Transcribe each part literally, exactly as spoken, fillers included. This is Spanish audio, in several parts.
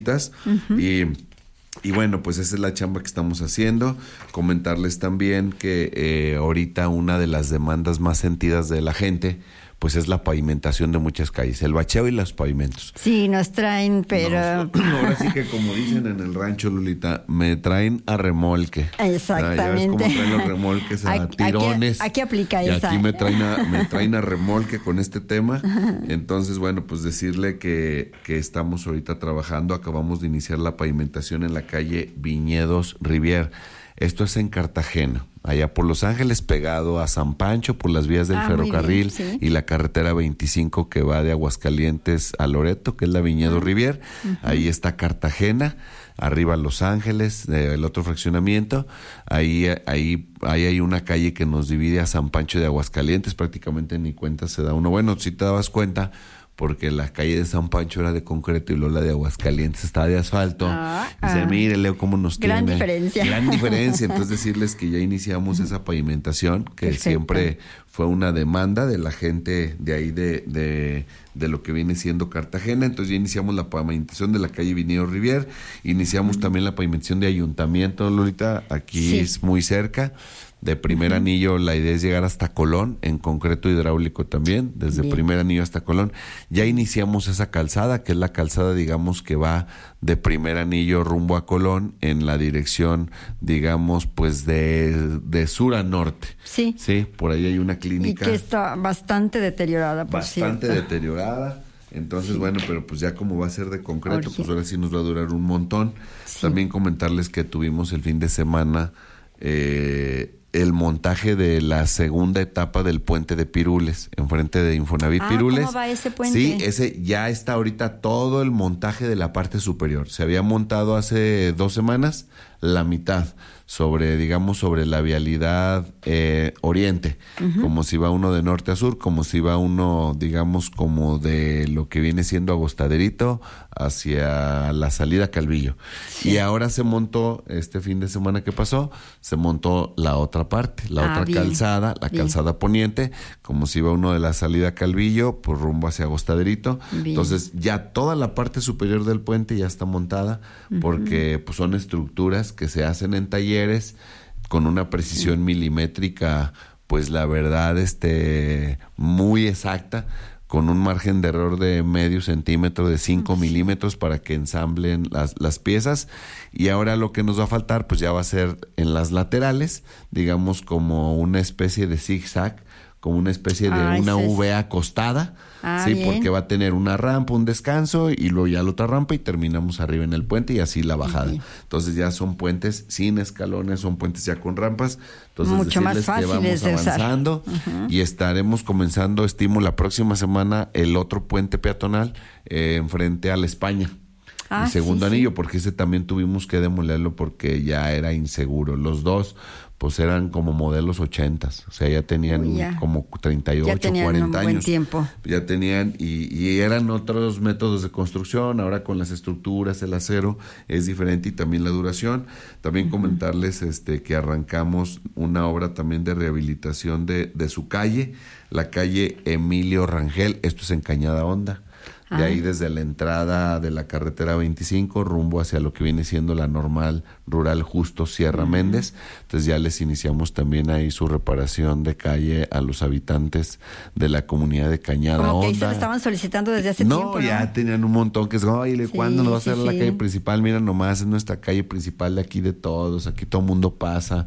Uh-huh. Y, y bueno, pues esa es la chamba que estamos haciendo. Comentarles también que eh, ahorita una de las demandas más sentidas de la gente pues es la pavimentación de muchas calles, el bacheo y los pavimentos. Sí, nos traen, pero... No, ahora sí que como dicen en el rancho, Lolita, me traen a remolque. Exactamente. Ya ves cómo traen los remolques a aquí, tirones. Aquí, aquí aplica y esa. aquí me traen, a, me traen a remolque con este tema. Entonces, bueno, pues decirle que, que estamos ahorita trabajando, acabamos de iniciar la pavimentación en la calle Viñedos Rivier. Esto es en Cartagena, allá por Los Ángeles, pegado a San Pancho, por las vías del ah, ferrocarril bien, sí. Y la carretera veinticinco que va de Aguascalientes a Loreto, que es la Viñedo uh-huh. Rivier. Uh-huh. Ahí está Cartagena, arriba Los Ángeles, eh, el otro fraccionamiento. Ahí, ahí, ahí hay una calle que nos divide a San Pancho de Aguascalientes, prácticamente ni cuenta se da uno. Bueno, si te dabas cuenta, porque la calle de San Pancho era de concreto y luego la de Aguascalientes estaba de asfalto. Ah, Dice, ah. mire, Leo, cómo nos Gran tiene. Gran diferencia. Gran diferencia. Entonces, decirles que ya iniciamos esa pavimentación, que Perfecto. Siempre fue una demanda de la gente de ahí de, de, de lo que viene siendo Cartagena. Entonces, ya iniciamos la pavimentación de la calle Viñedo Rivier. Iniciamos uh-huh. también la pavimentación de Ayuntamiento, Lolita. Aquí sí. es muy cerca. De primer uh-huh. anillo, la idea es llegar hasta Colón, en concreto hidráulico también, desde Bien. primer anillo hasta Colón. Ya iniciamos esa calzada, que es la calzada, digamos, que va de primer anillo rumbo a Colón, en la dirección, digamos, pues de, de sur a norte. Sí. Sí, por ahí hay una clínica. Y que está bastante deteriorada, por Bastante cierto. deteriorada. Entonces, sí. bueno, pero pues ya como va a ser de concreto, Orge. pues ahora sí nos va a durar un montón. Sí. También comentarles que tuvimos el fin de semana... Eh, el montaje de la segunda etapa del puente de Pirules, enfrente de Infonavit ah, Pirules. ¿Cómo va ese puente? Sí, ese ya está ahorita todo el montaje de la parte superior. Se había montado hace dos semanas la mitad sobre, digamos, sobre la vialidad eh, oriente, uh-huh. como si va uno de norte a sur, como si va uno, digamos, como de lo que viene siendo Agostaderito hacia la salida a Calvillo. Sí. Y ahora se montó, este fin de semana que pasó, se montó la otra parte, la ah, otra bien. calzada, la bien. calzada poniente, como si va uno de la salida a Calvillo, por rumbo hacia Agostaderito. Bien. Entonces, ya toda la parte superior del puente ya está montada, uh-huh. porque pues son estructuras que se hacen en talleres con una precisión uh-huh. milimétrica, pues la verdad, este, muy exacta, con un margen de error de medio centímetro, de cinco milímetros para que ensamblen las, las piezas. Y ahora lo que nos va a faltar, pues ya va a ser en las laterales, digamos como una especie de zigzag, como una especie de ah, una V es... acostada, ah, sí, bien. Porque va a tener una rampa, un descanso y luego ya la otra rampa y terminamos arriba en el puente y así la bajada. Uh-huh. Entonces ya son puentes sin escalones, son puentes ya con rampas. Entonces mucho más fáciles que vamos avanzando uh-huh. y estaremos comenzando, estimo, la próxima semana el otro puente peatonal eh, enfrente a la España. Ah, el segundo sí, anillo, sí. porque ese también tuvimos que demolerlo porque ya era inseguro. Los dos, pues eran como modelos ochentas, o sea, ya tenían Uy, ya. como treinta y ocho, ya tenían cuarenta un años. Buen tiempo. Ya tenían, y, y eran otros métodos de construcción, ahora con las estructuras, el acero es diferente y también la duración. También uh-huh. comentarles este que arrancamos una obra también de rehabilitación de, de su calle, la calle Emilio Rangel, esto es en Cañada Honda. De ahí desde la entrada de la carretera veinticinco rumbo hacia lo que viene siendo la normal rural Justo Sierra uh-huh. Méndez. Entonces ya les iniciamos también ahí su reparación de calle a los habitantes de la comunidad de Cañada Como Honda. que ahí se lo estaban solicitando desde hace no, tiempo, ¿no? ya tenían un montón que es, oye, sí, ¿cuándo nos va a hacer sí, la sí. calle principal? Mira nomás, es nuestra calle principal de aquí de todos, aquí todo el mundo pasa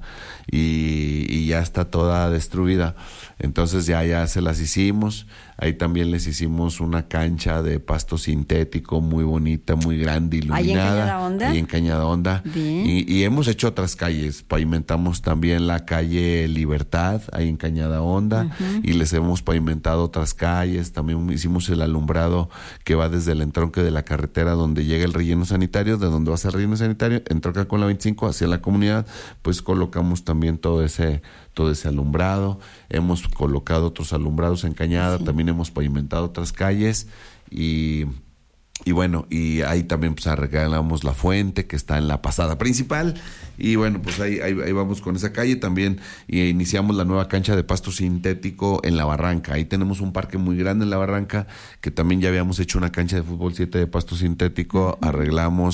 y, y ya está toda destruida. Entonces ya, ya se las hicimos. Ahí también les hicimos una cancha de pasto sintético muy bonita, muy grande, iluminada. ¿Ahí en Cañada Honda? Ahí en Cañada Honda. Bien. Y, y hemos hecho otras calles. Pavimentamos también la calle Libertad, ahí en Cañada Honda. Uh-huh. Y les hemos pavimentado otras calles. También hicimos el alumbrado que va desde el entronque de la carretera donde llega el relleno sanitario, de donde va a ser el relleno sanitario, entronca con la veinticinco hacia la comunidad. Pues colocamos también todo ese... todo ese alumbrado, hemos colocado otros alumbrados en Cañada, sí. también hemos pavimentado otras calles y, Y bueno, y ahí también pues arreglamos la fuente que está en la pasada principal. Y bueno, pues ahí, ahí, ahí vamos con esa calle también. Y iniciamos la nueva cancha de pasto sintético en La Barranca. Ahí tenemos un parque muy grande en La Barranca, que también ya habíamos hecho una cancha de fútbol siete de pasto sintético. Uh-huh. Arreglamos